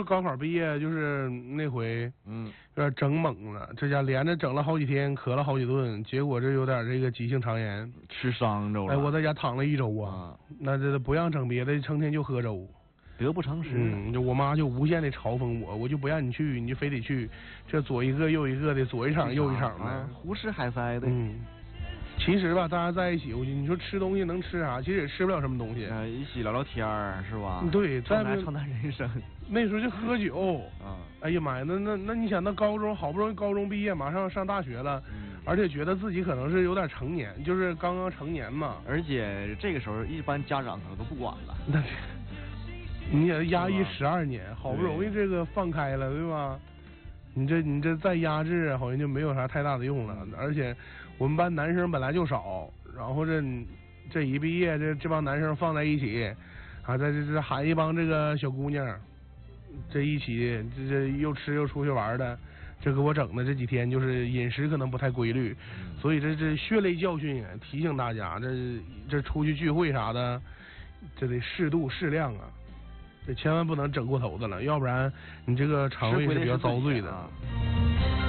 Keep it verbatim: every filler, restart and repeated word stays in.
高考毕业，就是那回， 嗯， 有点整懵了，这家连着整了好几天，咳了好几顿，结果这有点这个急性肠炎， 吃伤着了。 哎，我在家躺了一周啊，啊那这不让整别的，成天就喝粥。 得不偿失。 嗯，就我妈就无限的嘲讽我，我就不让你去，你就非得去，这左一个右一个的，左一场右一场的， 啊、胡吃海塞的。 嗯，其实吧，大家在一起，我你说吃东西能吃啥？其实也吃不了什么东西。 呃，一起聊聊天儿是吧？ 对，再不畅谈人生。 那时候就喝酒。啊，哎呀妈呀，那那那你想，那高中好不容易高中毕业，马上上大学了，嗯、而且觉得自己可能是有点成年，就是刚刚成年嘛。 而且这个时候，一般家长可能都不管了。 那。你也压抑十二年，好不容易这个放开了，对吧？你这你这再压制，好像就没有啥太大的用了。而且我们班男生本来就少，然后这这一毕业，这这帮男生放在一起，啊，这这这喊一帮这个小姑娘，这一起这这又吃又出去玩的，这给我整的这几天就是饮食可能不太规律，所以这这血泪教训提醒大家，这这出去聚会啥的，这得适度适量啊。这千万不能整过头子了，要不然你这个肠胃是比较遭罪的。